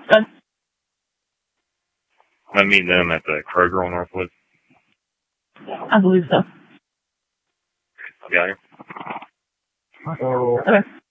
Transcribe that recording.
Good. I meet them at the Kroger on Northwood. I believe so. I'll be out here. Okay.